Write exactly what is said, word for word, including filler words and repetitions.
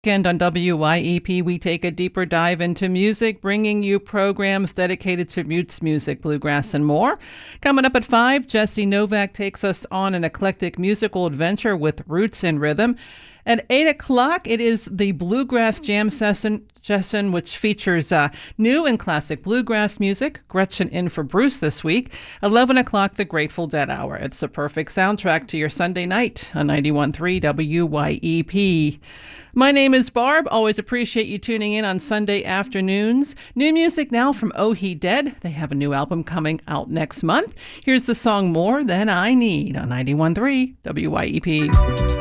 And on W Y E P, we take a deeper dive into music, bringing you programs dedicated to roots music, bluegrass, and more. Coming up at five, Jesse Novak takes us on an eclectic musical adventure with roots and rhythm. At eight o'clock, it is the Bluegrass Jam session, session which features uh, new and classic bluegrass music. Gretchen in for Bruce this week. eleven o'clock, the Grateful Dead Hour. It's the perfect soundtrack to your Sunday night on ninety-one point three W Y E P. My name is Barb. Always appreciate you tuning in on Sunday afternoons. New music now from Oh He Dead. They have a new album coming out next month. Here's the song More Than I Need on ninety-one point three W Y E P.